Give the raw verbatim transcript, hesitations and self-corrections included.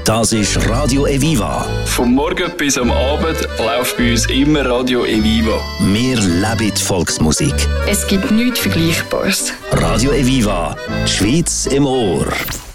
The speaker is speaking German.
Das ist Radio Eviva. Vom Morgen bis am Abend läuft bei uns immer Radio Eviva. Wir leben die Volksmusik. Es gibt nichts Vergleichbares. Radio Eviva, die Schweiz im Ohr.